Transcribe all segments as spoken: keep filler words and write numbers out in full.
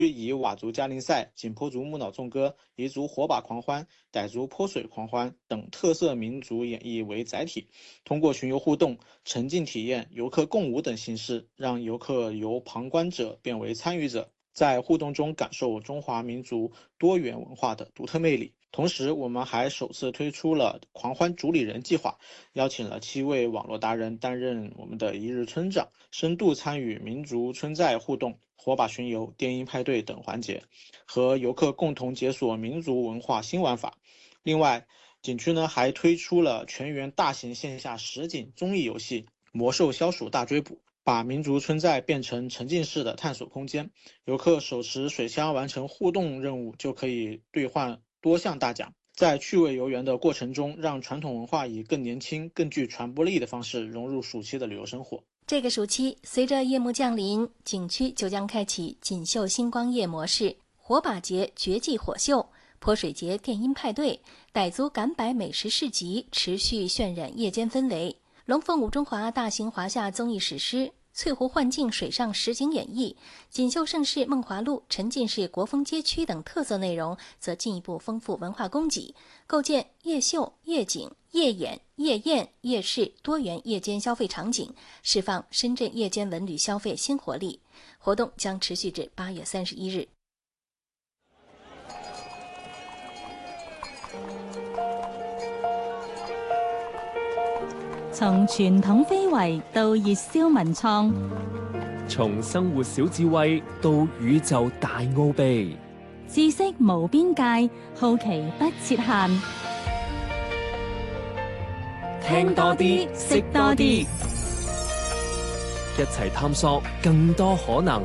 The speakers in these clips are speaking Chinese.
以佤族嘉陵赛、景颇族木脑纵歌、彝族火把狂欢、傣族泼水狂欢等特色民族演绎为载体，通过巡游互动、沉浸体验、游客共舞等形式，让游客由旁观者变为参与者，在互动中感受中华民族多元文化的独特魅力。同时，我们还首次推出了狂欢主理人计划，邀请了七位网络达人担任我们的一日村长，深度参与民族村寨互动、火把巡游、电音派对等环节，和游客共同解锁民族文化新玩法。另外，景区呢还推出了全员大型线下实景综艺游戏《魔兽消暑大追捕》，把民族村寨变成沉浸式的探索空间。游客手持水枪完成互动任务，就可以兑换多项大奖。在趣味游园的过程中，让传统文化以更年轻、更具传播力的方式融入暑期的旅游生活。 这个暑期，随着夜幕降临，景区就将开启锦绣星光夜模式、火把节绝技火秀、泼水节电音派对、傣族赶摆美食市集，持续渲染夜间氛围。龙凤舞中华大型华夏综艺史诗、翠湖幻境水上实景演绎、锦绣盛世梦华录沉浸式国风街区等特色内容，则进一步丰富文化供给，构建夜秀、夜景、夜演、夜宴、夜市多元夜间消费场景，释放深圳夜间文旅消费新活力。活动将持续至八月三十一日。 從傳統非遺到熱銷文創， 從生活小智慧到宇宙大奧秘， 知識無邊界，好奇不設限。 聽多啲，識多啲，一齊探索更多可能。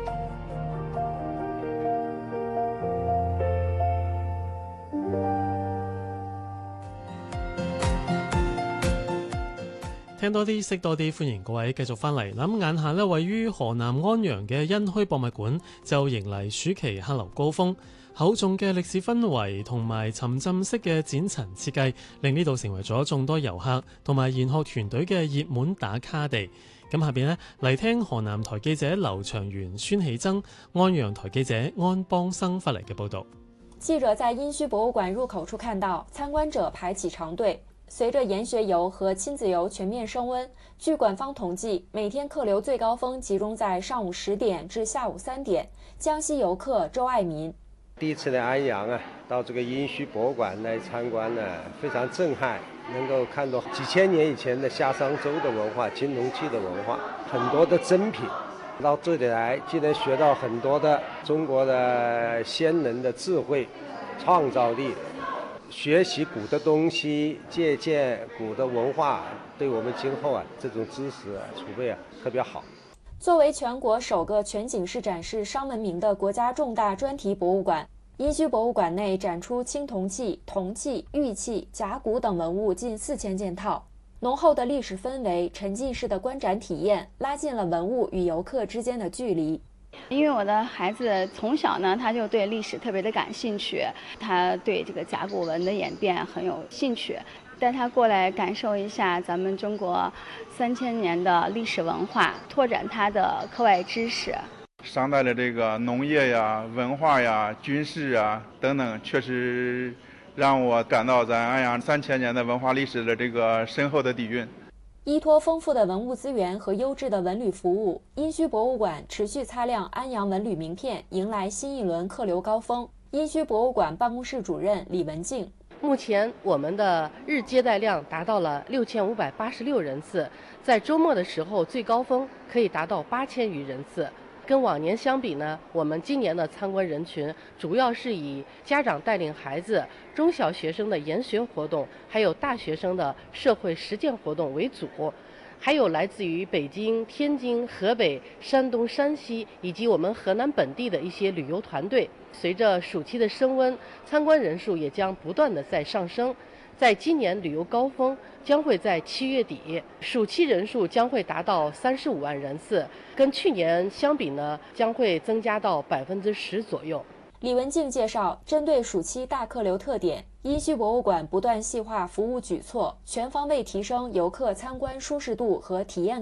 聽多啲，識多啲，歡迎各位繼續翻嚟。咁眼下咧，位於河南安陽嘅殷墟博物館就迎嚟暑期客流高峰，厚重嘅歷史氛圍同埋沉浸式嘅展陳設計，令呢度成為咗眾多遊客同埋研學團隊嘅熱門打卡地。咁下邊呢，嚟聽河南台記者劉長元、孫喜增、安陽台記者安邦生發嚟嘅報導。 記者在殷墟博物館入口處看到，參觀者排起長隊。隨着研學遊和親子遊全面升溫，據館方統計，每天客流最高峰集中在上午十點至下午三點。江西遊客周愛民： 第一次來安陽啊，到這個殷墟博物館來參觀呢，非常震撼，能夠看到幾千年以前的夏商周的文化、青銅器的文化，很多的珍品。到這裡來，既能學到很多的中國的先人的智慧、創造力。學習古的東西，借鑑古的文化，對我們今後啊這種知識啊儲備啊特別好。 作為全國首個全景式展示商文明的國家重大專題博物館，殷墟博物館內展出青銅器、銅器、玉器、甲骨等文物近四千件套，濃厚的歷史氛圍、沉浸式的觀展體驗，拉近了文物與遊客之間的距離。 因為我的孩子從小呢，他就對歷史特別的感興趣，他對這個甲骨文的演變很有興趣，帶他過來感受一下咱們中國三千年的歷史文化，拓展他的課外知識。 商代的這個農業呀、文化呀、軍事啊等等，確實讓我感到咱安陽三千年的文化歷史的這個深厚的底蘊。 依托豐富的文物資源和優質的文旅服務，殷墟博物館持續擦亮安陽文旅名片，迎來新一輪客流高峰。殷墟博物館辦公室主任李文靜： 目前我們的日接待量達到了六千五百八十六人次，在週末的時候最高峰可以達到八千餘人次。跟往年相比呢，我們今年的參觀人群主要是以家長帶領孩子、中小學生的研學活動，還有大學生的社會實踐活動為主，還有來自於北京、天津、河北、山東、山西以及我們河南本地的一些旅遊團隊。隨着暑期的升溫，參觀人數也將不斷的在上升。在今年旅遊高峰將會在七月底，暑期人數將會達到三十五萬人次，跟去年相比呢，將會增加到百分之十左右。 李文靜介紹，針對暑期大客流特點，殷墟博物館不斷細化服務舉措，全方位提升遊客參觀舒適度和體驗感。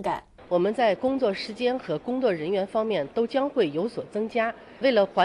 我们在工作时间和工作人员方面都将会有所增加。为了缓